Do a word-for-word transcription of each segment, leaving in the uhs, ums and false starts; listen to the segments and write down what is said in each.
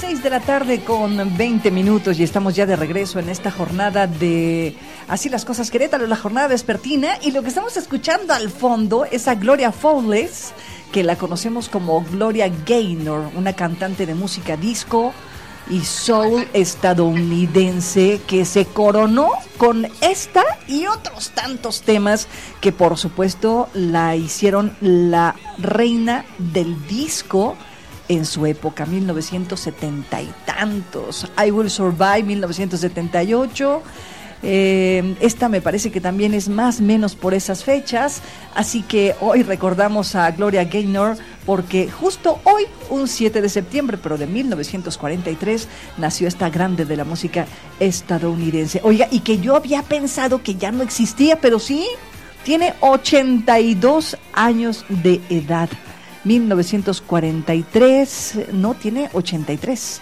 seis de la tarde con veinte minutos y estamos ya de regreso en esta jornada de Así las Cosas Querétaro, la jornada vespertina, y lo que estamos escuchando al fondo es a Gloria Fowles, que la conocemos como Gloria Gaynor, una cantante de música disco y soul estadounidense que se coronó con esta y otros tantos temas que por supuesto la hicieron la reina del disco en su época, mil novecientos setenta y tantos. I Will Survive, mil novecientos setenta y ocho. Eh, esta me parece que también es más o menos por esas fechas, así que hoy recordamos a Gloria Gaynor porque justo hoy, un siete de septiembre, pero de mil novecientos cuarenta y tres, nació esta grande de la música estadounidense. Oiga, y que yo había pensado que ya no existía, pero sí, tiene ochenta y dos años de edad. mil novecientos cuarenta y tres, no, tiene ochenta y tres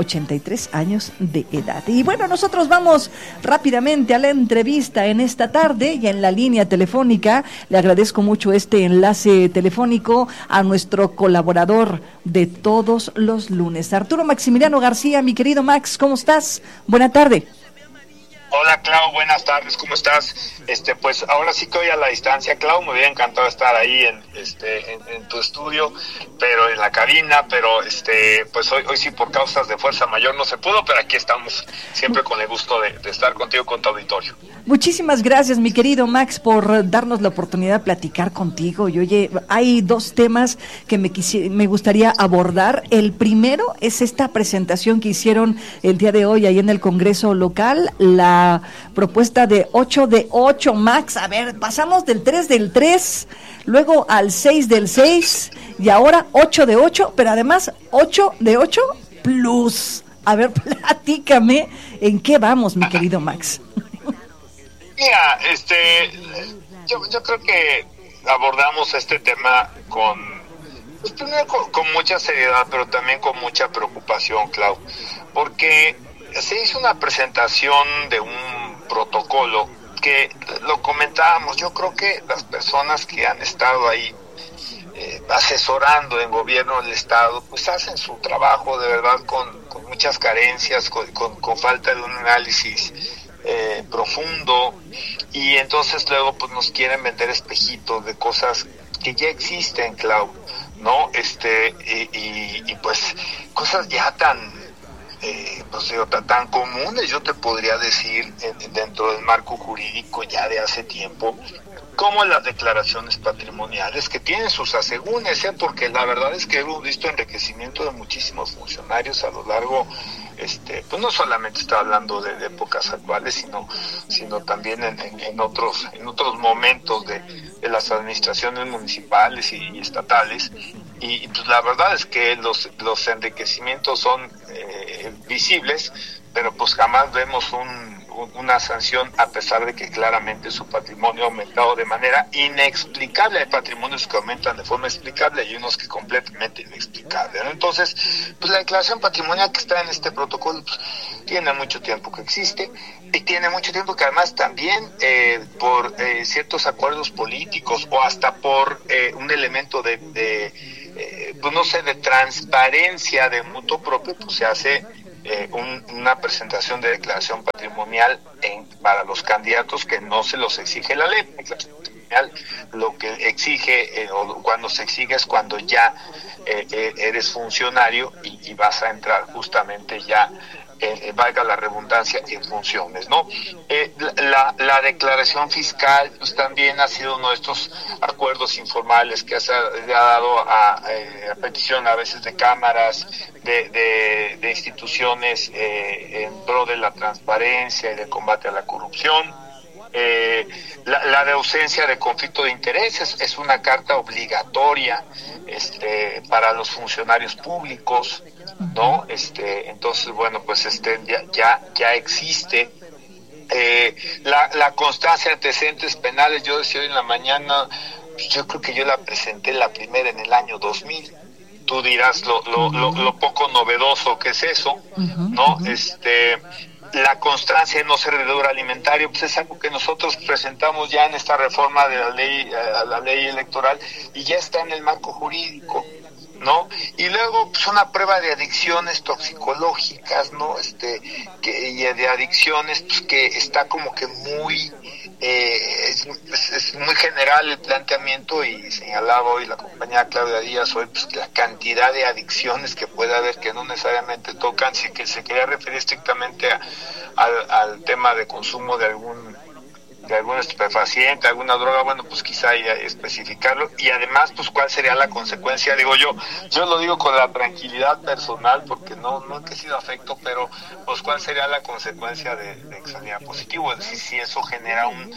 años de edad. Y bueno, nosotros vamos rápidamente a la entrevista en esta tarde y en la línea telefónica. Le agradezco mucho este enlace telefónico a nuestro colaborador de todos los lunes, Arturo Maximiliano García. Mi querido Max, ¿cómo estás? Buena tarde. Hola Clau, buenas tardes, ¿cómo estás? Este, pues ahora sí que hoy a la distancia, Clau, me hubiera encantado estar ahí en, este, en, en tu estudio, pero en la cabina, pero este, pues hoy, hoy sí por causas de fuerza mayor no se pudo, pero aquí estamos siempre con el gusto de, de estar contigo, con tu auditorio. Muchísimas gracias, mi querido Max, por darnos la oportunidad de platicar contigo. Y oye, hay dos temas que me quisi- me gustaría abordar. El primero es esta presentación que hicieron el día de hoy ahí en el Congreso local, la propuesta de ocho de ocho, Max. A ver, pasamos del tres del tres, luego al seis del seis y ahora ocho de ocho, pero además ocho de ocho plus. A ver, platícame en qué vamos, mi querido Max. Mira, este, yo, yo creo que abordamos este tema con, pues primero con, con mucha seriedad, pero también con mucha preocupación, Clau, porque se hizo una presentación de un protocolo que lo comentábamos. Yo creo que las personas que han estado ahí eh, asesorando en gobierno del estado, pues hacen su trabajo de verdad con, con muchas carencias, con, con, con falta de un análisis eh, profundo, y entonces luego pues nos quieren vender espejitos de cosas que ya existen, Clau, ¿no? Este, y, y, y pues cosas ya tan Eh, pues digo, tan, tan comunes, yo te podría decir, en, dentro del marco jurídico ya de hace tiempo, como las declaraciones patrimoniales, que tienen sus asegúnes, ¿eh? Porque la verdad es que hemos visto enriquecimiento de muchísimos funcionarios a lo largo, este, pues no solamente está hablando de, de épocas actuales, sino, sino también en, en, en otros, en otros momentos de, de las administraciones municipales y, y estatales. Y pues la verdad es que los los enriquecimientos son eh, visibles, pero pues jamás vemos un, un, una sanción, a pesar de que claramente su patrimonio ha aumentado de manera inexplicable. Hay patrimonios que aumentan de forma explicable y unos que completamente inexplicable, ¿no? Entonces, pues la declaración patrimonial que está en este protocolo pues, tiene mucho tiempo que existe, y tiene mucho tiempo que además también eh, por eh, ciertos acuerdos políticos o hasta por eh, un elemento de, de eh, pues no sé, de transparencia de mutuo propio, pues se hace eh, un, una presentación de declaración patrimonial en, para los candidatos que no se los exige la ley. Lo que exige eh, o cuando se exige es cuando ya eh, eh, eres funcionario y, y vas a entrar justamente ya Eh, valga la redundancia, en funciones, ¿no? Eh, la, la declaración fiscal pues también ha sido uno de estos acuerdos informales que se ha, ha dado a, eh, a petición a veces de cámaras, de, de, de instituciones eh, en pro de la transparencia y del combate a la corrupción. Eh, la, la de ausencia de conflicto de intereses es una carta obligatoria este, para los funcionarios públicos, ¿no? Este, entonces, bueno, pues este ya ya, ya existe. Eh, la, la constancia de antecedentes penales, yo decía hoy en la mañana, yo creo que yo la presenté la primera en el año dos mil. Tú dirás lo, lo, lo, lo poco novedoso que es eso, ¿no? Este... La constancia de no ser deudor alimentario, pues es algo que nosotros presentamos ya en esta reforma de la ley, a la ley electoral, y ya está en el marco jurídico, ¿no? Y luego pues una prueba de adicciones toxicológicas, ¿no? Este, que, y de adicciones pues, que está como que muy eh, es, es, es muy general el planteamiento, y señalaba hoy la compañera Claudia Díaz hoy pues la cantidad de adicciones que puede haber que no necesariamente tocan, si que se quería referir estrictamente a, al, al tema de consumo de algún de algún estupefaciente, alguna droga, bueno, pues quizá ya especificarlo, y además, pues cuál sería la consecuencia, digo yo, yo lo digo con la tranquilidad personal, porque no, no he sido afecto, pero pues cuál sería la consecuencia de, de examen positivo, es decir, si eso genera un,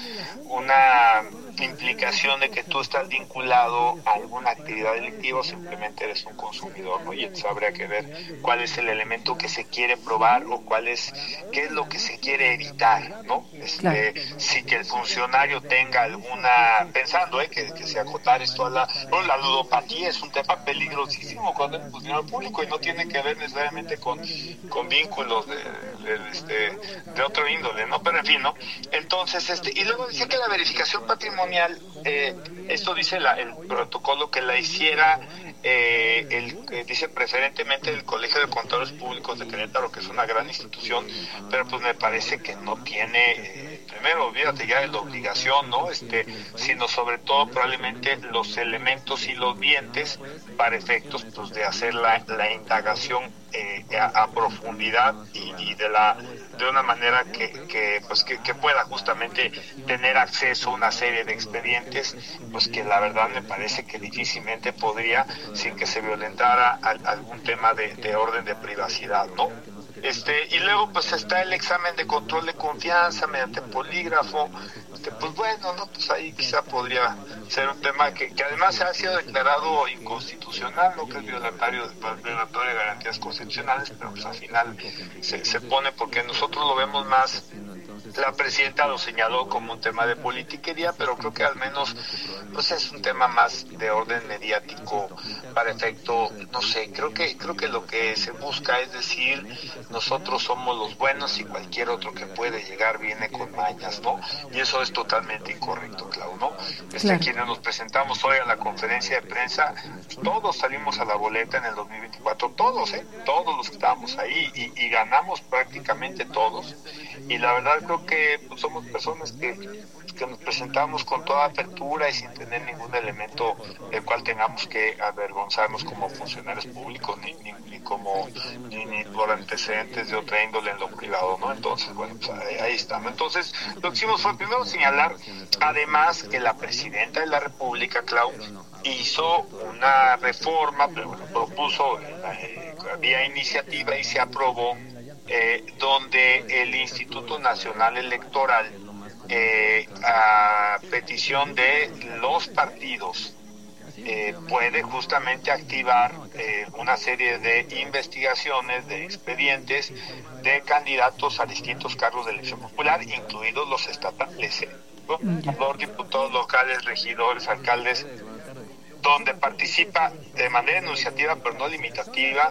una implicación de que tú estás vinculado a alguna actividad delictiva o simplemente eres un consumidor, ¿no? Y entonces habría que ver cuál es el elemento que se quiere probar o cuál es, qué es lo que se quiere evitar, ¿no? Este, claro. Si que el funcionario tenga alguna, pensando eh, que, que se acotar esto a la, bueno, la ludopatía es un tema peligrosísimo cuando es funcionario público y no tiene que ver necesariamente con, con vínculos de, de, este, de otro índole, ¿no? Pero en fin, ¿no? Entonces, este, y luego decía que la verificación patrimonial, eh, esto dice la, el protocolo que la hiciera Eh, el, eh, dice preferentemente el Colegio de Contadores Públicos de Querétaro, que es una gran institución, pero pues me parece que no tiene, eh, primero, olvídate ya de la obligación, ¿no? Este, sino sobre todo probablemente los elementos y los dientes para efectos pues de hacer la, la indagación eh, a, a profundidad y, y de la de una manera que, que pues que, que pueda justamente tener acceso a una serie de expedientes, pues que la verdad me parece que difícilmente podría, sin que se violentara a, a algún tema de, de orden de privacidad, ¿no? Este, y luego pues está el examen de control de confianza mediante polígrafo, este, pues bueno, no, pues ahí quizá podría ser un tema que, que además se ha sido declarado inconstitucional, ¿no? Que es violatorio, violatorio de garantías constitucionales, pero pues al final se, se pone porque nosotros lo vemos más. La presidenta lo señaló como un tema de politiquería, pero creo que al menos pues es un tema más de orden mediático para efecto, no sé, creo que creo que lo que se busca es decir, nosotros somos los buenos y cualquier otro que puede llegar viene con mañas, ¿no? Y eso es totalmente incorrecto, Clau, ¿no? Este, claro. Quienes nos presentamos hoy a la conferencia de prensa, todos salimos a la boleta en el dos mil veinticuatro, todos, ¿eh? Todos los que estábamos ahí y, y ganamos prácticamente todos, y la verdad creo que pues, somos personas que, que nos presentamos con toda apertura y sin tener ningún elemento del cual tengamos que avergonzarnos como funcionarios públicos ni, ni, ni como ni, ni por antecedentes de otra índole en lo privado, ¿no? Entonces, bueno, pues ahí, ahí estamos. Entonces, lo que hicimos fue primero señalar, además, que la presidenta de la República, Clau, hizo una reforma, propuso eh, vía iniciativa y se aprobó, Eh, donde el Instituto Nacional Electoral, eh, a petición de los partidos, eh, puede justamente activar eh, una serie de investigaciones, de expedientes de candidatos a distintos cargos de elección popular, incluidos los estatales, ¿eh? Los diputados locales, regidores, alcaldes, donde participa de manera enunciativa pero no limitativa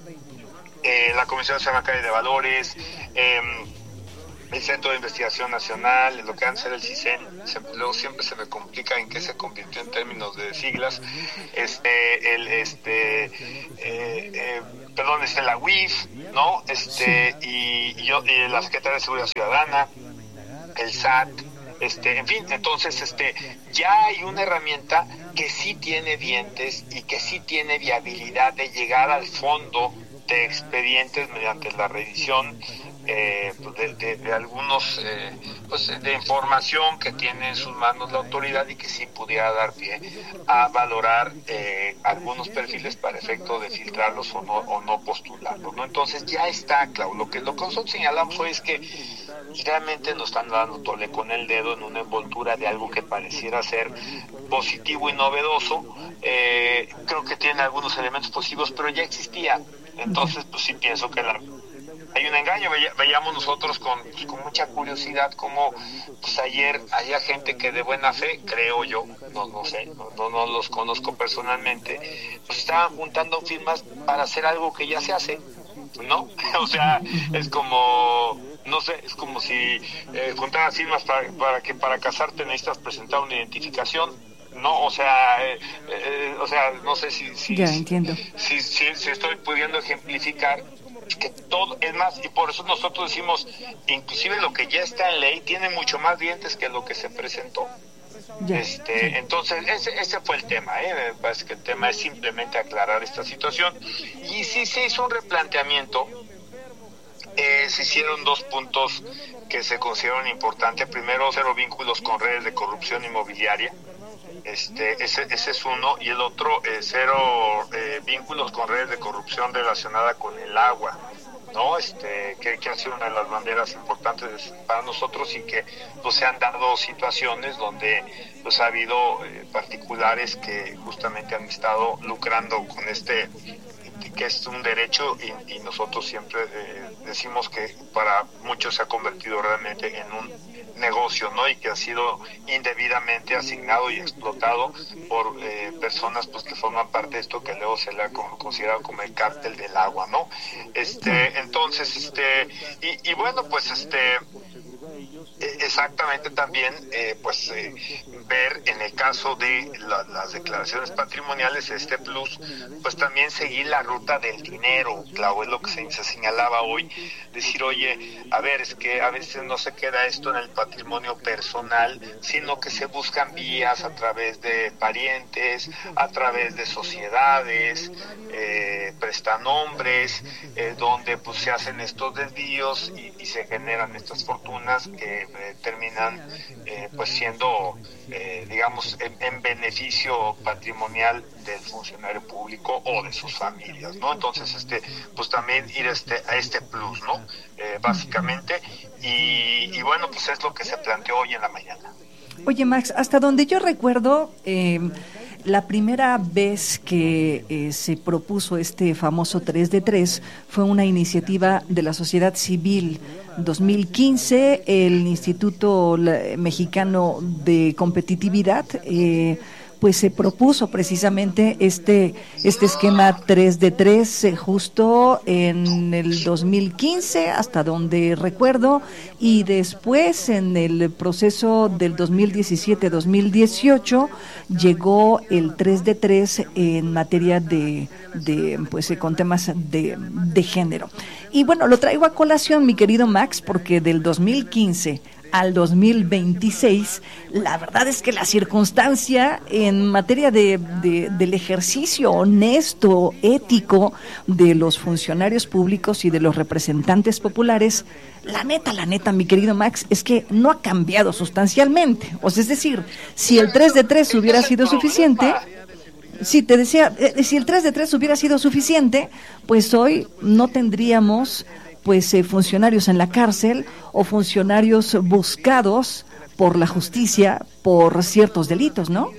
Eh, la Comisión Nacional de Valores, eh, el Centro de Investigación Nacional, lo que antes era el CISEN, se, luego siempre se me complica en qué se convirtió en términos de siglas, este, el, este, eh, eh, perdón, este, la U I F, ¿no? Este, y, y, yo, y la Secretaría de Seguridad Ciudadana, el S A T, este, en fin, entonces, este, ya hay una herramienta que sí tiene dientes y que sí tiene viabilidad de llegar al fondo de expedientes mediante la revisión eh, de, de, de algunos eh, pues de información que tiene en sus manos la autoridad y que sí pudiera dar pie a valorar eh, algunos perfiles para efecto de filtrarlos o no o no postularlos, ¿no? Entonces ya está, Clau, lo que lo que nosotros señalamos hoy es que realmente nos están dando tole con el dedo en una envoltura de algo que pareciera ser positivo y novedoso. Eh, creo que tiene algunos elementos positivos, pero ya existía. Entonces, pues sí pienso que la, hay un engaño. Veía, veíamos nosotros con, pues, con mucha curiosidad cómo pues ayer había gente que de buena fe, creo yo, no no sé, no, no, no los conozco personalmente, pues estaban juntando firmas para hacer algo que ya se hace, ¿no? O sea, es como, no sé, es como si eh, juntaras firmas para, para que para casarte necesitas presentar una identificación. no, o sea, eh, eh, o sea, no sé si, si, ya entiendo. Si, si, si estoy pudiendo ejemplificar que todo, es más, y por eso nosotros decimos, inclusive lo que ya está en ley tiene mucho más dientes que lo que se presentó. Ya, este, sí. Entonces ese, ese fue el tema, ¿eh? Me parece que el tema es simplemente aclarar esta situación, y sí se hizo un replanteamiento. Eh, se hicieron dos puntos que se consideraron importantes. Primero, cero vínculos con redes de corrupción inmobiliaria. Este, ese, ese es uno. Y el otro, eh, cero eh, vínculos con redes de corrupción relacionada con el agua, ¿no? Este, que, que ha sido una de las banderas importantes para nosotros, y que pues se han dado situaciones donde pues ha habido eh, particulares que justamente han estado lucrando con este, que es un derecho, y, y nosotros siempre eh, decimos que para muchos se ha convertido realmente en un negocio, ¿no? Y que ha sido indebidamente asignado y explotado por eh, personas pues que forman parte de esto que luego se le ha considerado como el cártel del agua, ¿no? Este, entonces, este, y, y bueno, pues este exactamente también eh, pues eh, ver en el caso de la, las declaraciones patrimoniales este plus, pues también seguir la ruta del dinero, claro, es lo que se, se señalaba hoy, decir, oye, a ver, es que a veces no se queda esto en el patrimonio personal, sino que se buscan vías a través de parientes, a través de sociedades, eh, prestanombres, eh, donde pues se hacen estos desvíos y, y se generan estas fortunas que eh, terminan eh, pues siendo eh, digamos en, en beneficio patrimonial del funcionario público o de sus familias, ¿no? Entonces este pues también ir este a este plus, ¿no? Eh, básicamente y, y bueno, pues es lo que se planteó hoy en la mañana. Oye, Max, hasta donde yo recuerdo, eh, la primera vez que eh, se propuso este famoso tres de tres fue una iniciativa de la sociedad civil. dos mil quince, el Instituto Mexicano de Competitividad eh, pues se propuso precisamente este este esquema tres de tres eh, justo en el dos mil quince, hasta donde recuerdo, y después en el proceso del dos mil diecisiete dos mil dieciocho llegó el tres de tres en materia de, de pues con temas de, de género. Y bueno, lo traigo a colación, mi querido Max, porque del dos mil quince al dos mil veintiséis, la verdad es que la circunstancia en materia de, de del ejercicio honesto, ético de los funcionarios públicos y de los representantes populares, la neta, la neta, mi querido Max, es que no ha cambiado sustancialmente. O sea, es decir, si el tres de tres hubiera sido suficiente, si te decía, eh, si el tres de tres hubiera sido suficiente, pues hoy no tendríamos pues eh, funcionarios en la cárcel o funcionarios buscados por la justicia por ciertos delitos, ¿no?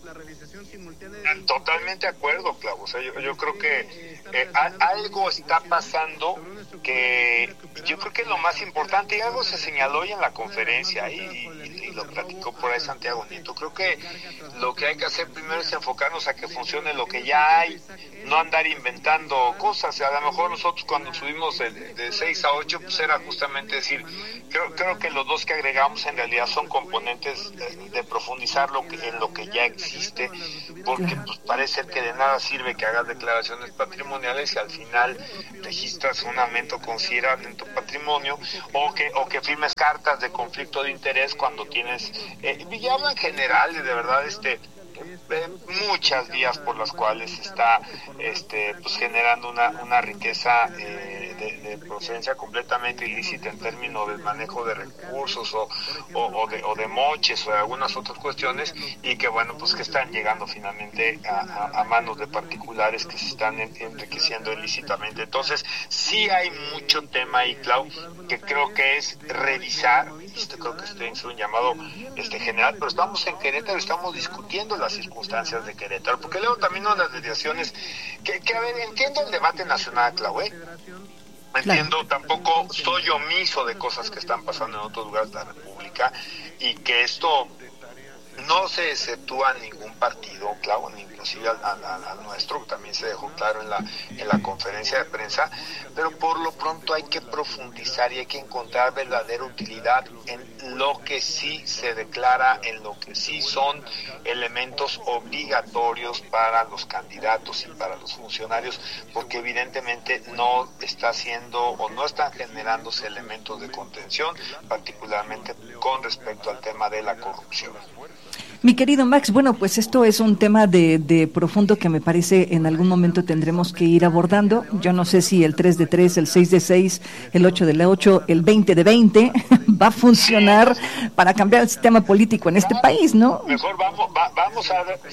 Totalmente de acuerdo, Clau. O sea, yo, yo creo que eh, a, algo está pasando que yo creo que es lo más importante, y algo se señaló hoy en la conferencia y, y, y lo platicó por ahí Santiago Nieto. Creo que lo que hay que hacer primero es enfocarnos a que funcione lo que ya hay, no andar inventando cosas. A lo mejor nosotros cuando subimos de, de seis a ocho, pues era justamente decir, creo, creo que los dos que agregamos en realidad son componentes de, de profundizar lo que, en lo que ya existe, porque pues parece que de nada sirve que hagas declaraciones patrimoniales y al final registras un aumento considerable en tu patrimonio, o que o que firmes cartas de conflicto de interés cuando tienes, eh, y hablo en general, de verdad, este eh, muchas vías por las cuales se está este pues generando una una riqueza eh, de, de procedencia completamente ilícita en términos del manejo de recursos o, o, o de o de moches o de algunas otras cuestiones, y que bueno, pues que están llegando finalmente a, a, a manos de particulares que se están enriqueciendo ilícitamente. Entonces sí hay mucho tema ahí, Clau, que creo que es revisar. Este, creo que este es un llamado este general, pero estamos en Querétaro, estamos discutiendo las circunstancias de Querétaro, porque luego también una de las desviaciones que, que a ver, entiendo el debate nacional, Clau, ¿eh? Entiendo, claro. Tampoco soy omiso de cosas que están pasando en otros lugares de la República, y que esto no se exceptúa ningún partido, claro, inclusive al, al, al nuestro, también se dejó claro en la, en la conferencia de prensa, pero por lo pronto hay que profundizar y hay que encontrar verdadera utilidad en lo que sí se declara, en lo que sí son elementos obligatorios para los candidatos y para los funcionarios, porque evidentemente no está haciendo o no están generándose elementos de contención, particularmente con respecto al tema de la corrupción. Mi querido Max, bueno, pues esto es un tema de, de profundo que me parece en algún momento tendremos que ir abordando. Yo no sé si el tres de tres, el seis de seis, el ocho de ocho, el veinte de veinte va a funcionar para cambiar el sistema político en este país, ¿no? Mejor vamos, va, vamos a ver.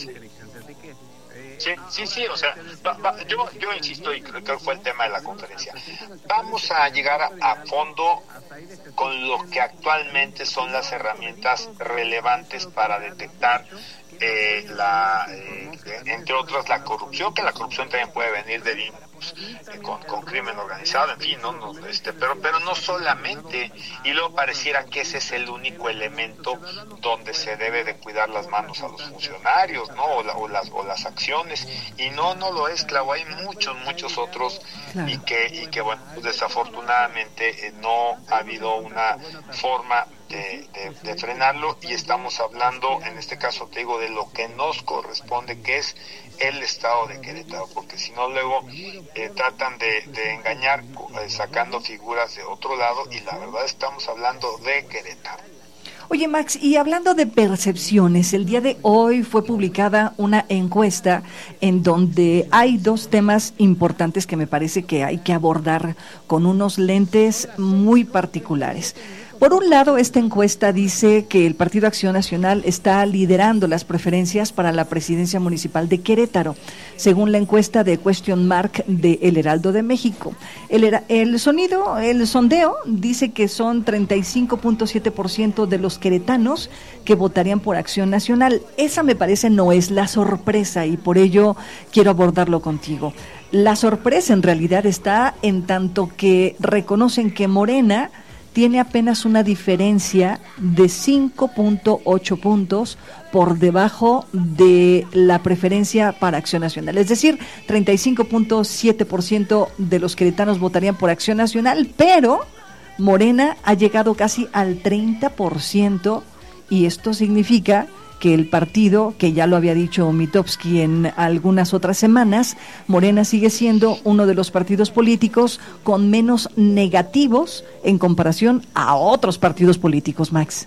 Sí, sí, sí, o sea, va, va, yo, yo insisto, y creo que fue el tema de la conferencia, vamos a llegar a, a fondo con lo que actualmente son las herramientas relevantes para detectar eh, la, eh, entre otras la corrupción, que la corrupción también puede venir de vínculos eh, con, con crimen organizado, en fin, no, no este, pero pero no solamente, y luego pareciera que ese es el único elemento donde se debe de cuidar las manos a los funcionarios, no, o, la, o las o las acciones, y no no lo es, claro, hay muchos muchos otros, claro. y que y que bueno, pues desafortunadamente eh, no ha habido una forma De, de, de frenarlo, y estamos hablando, en este caso te digo, de lo que nos corresponde, que es el estado de Querétaro, porque si no luego eh, tratan de, de engañar eh, sacando figuras de otro lado, y la verdad estamos hablando de Querétaro. Oye, Max, y hablando de percepciones, el día de hoy fue publicada una encuesta en donde hay dos temas importantes que me parece que hay que abordar con unos lentes muy particulares. Por un lado, esta encuesta dice que el Partido Acción Nacional está liderando las preferencias para la presidencia municipal de Querétaro, según la encuesta de Question Mark de El Heraldo de México. El, el sonido, el sondeo dice que son treinta y cinco punto siete por ciento de los queretanos que votarían por Acción Nacional. Esa me parece no es la sorpresa, y por ello quiero abordarlo contigo. La sorpresa en realidad está en tanto que reconocen que Morena tiene apenas una diferencia de cinco punto ocho puntos por debajo de la preferencia para Acción Nacional. Es decir, treinta y cinco punto siete por ciento de los queretanos votarían por Acción Nacional, pero Morena ha llegado casi al treinta por ciento, y esto significa que el partido, que ya lo había dicho Mitofsky en algunas otras semanas, Morena sigue siendo uno de los partidos políticos con menos negativos en comparación a otros partidos políticos, Max.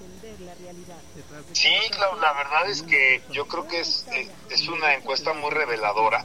Sí, claro, la verdad es que yo creo que es, es una encuesta muy reveladora.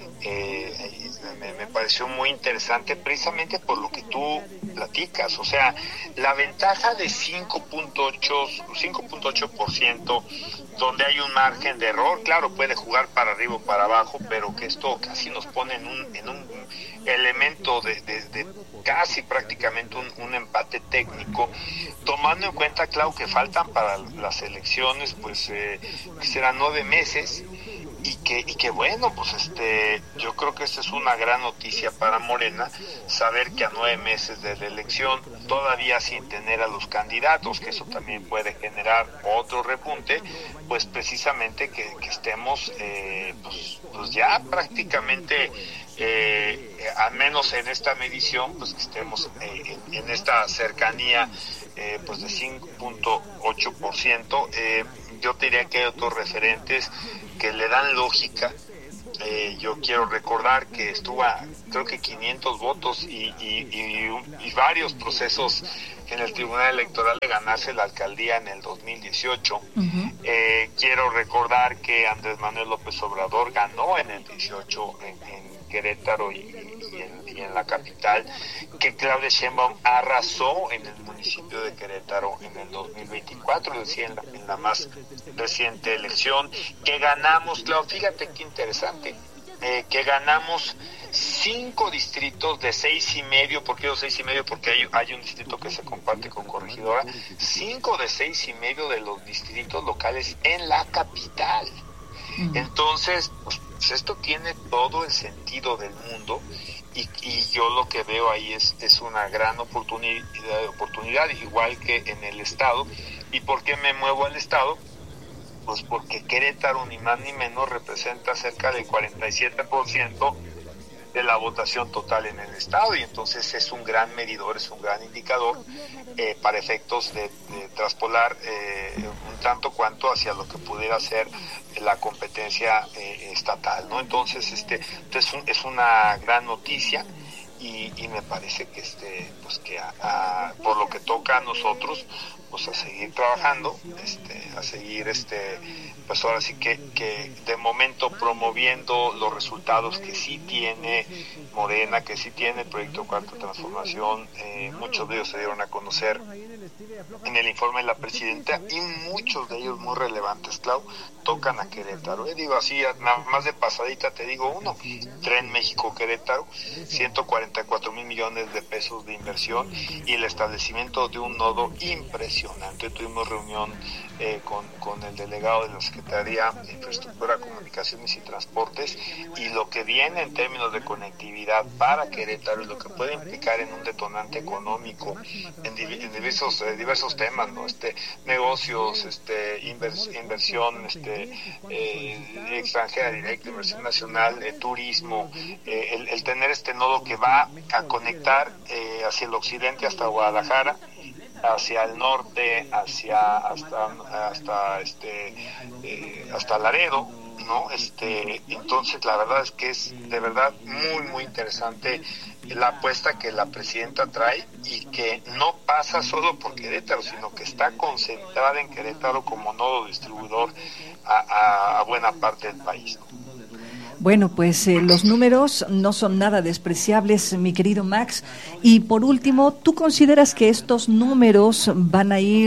Eh, me, me pareció muy interesante precisamente por lo que tú platicas, o sea, la ventaja de cinco punto ocho por ciento, donde hay un margen de error, claro, puede jugar para arriba o para abajo, pero que esto casi nos pone en un, en un elemento de, de, de casi prácticamente un, un empate técnico, tomando en cuenta, claro, que faltan para las elecciones, pues eh, que serán nueve meses, y que y que bueno, pues este yo creo que esta es una gran noticia para Morena, saber que a nueve meses de la elección, todavía sin tener a los candidatos, que eso también puede generar otro repunte, pues precisamente que, que estemos eh, pues, pues ya prácticamente eh, al menos en esta medición, pues que estemos eh, en, en esta cercanía eh, pues de cinco punto ocho por ciento. eh, yo te diría que hay otros referentes que le dan lógica. Eh, yo quiero recordar que estuvo a, creo que quinientos votos y, y, y, y varios procesos en el Tribunal Electoral de ganarse la alcaldía en el dos mil dieciocho. Uh-huh. Eh, quiero recordar que Andrés Manuel López Obrador ganó en el dieciocho en, en Querétaro y, y, en, y en la capital, que Claudia Sheinbaum arrasó en el municipio de Querétaro en el dos mil veinticuatro, es decir, en la, en la más reciente elección, que ganamos, Claudia, fíjate qué interesante, eh, que ganamos cinco distritos de seis y medio, ¿por qué los seis y medio? Porque hay, hay un distrito que se comparte con Corregidora, cinco de seis y medio de los distritos locales en la capital. Uh-huh. Entonces, pues, pues esto tiene todo el sentido del mundo, y, y yo lo que veo ahí es, es una gran oportunidad, oportunidad, igual que en el estado. ¿Y por qué me muevo al estado? Pues porque Querétaro, ni más ni menos, representa cerca del cuarenta y siete por ciento de la votación total en el estado, y entonces es un gran medidor, es un gran indicador eh, para efectos de, de traspolar eh, un tanto cuanto hacia lo que pudiera ser la competencia eh, estatal, ¿no? Entonces, este, entonces es una gran noticia. Y, y me parece que este pues que a, a, por lo que toca a nosotros, pues a seguir trabajando, este a seguir este pues ahora sí que, que de momento promoviendo los resultados que sí tiene Morena, que sí tiene el proyecto Cuarta Transformación. Eh, muchos de ellos se dieron a conocer en el informe de la presidenta, y muchos de ellos muy relevantes, Clau, tocan a Querétaro. Eh, digo así, nada más de pasadita te digo uno: Tren México-Querétaro, ciento cuarenta y cuatro mil millones de pesos de inversión, y el establecimiento de un nodo impresionante. Tuvimos reunión eh, con, con el delegado de la Secretaría de Infraestructura, Comunicaciones y Transportes, y lo que viene en términos de conectividad para Querétaro, y lo que puede implicar en un detonante económico en, div- en diversos eh, diversos temas, ¿no? Este negocios, este invers- inversión este eh, extranjera directa, inversión nacional, eh, turismo, eh, el, el tener este nodo que va a conectar eh, hacia el occidente hasta Guadalajara, hacia el norte, hacia hasta hasta este eh, hasta Laredo, ¿no? Este, entonces la verdad es que es de verdad muy muy interesante la apuesta que la presidenta trae, y que no pasa solo por Querétaro, sino que está concentrada en Querétaro como nodo distribuidor a, a, a buena parte del país, ¿no? Bueno, pues eh, los números no son nada despreciables, mi querido Max. Y por último, ¿tú consideras que estos números van a ir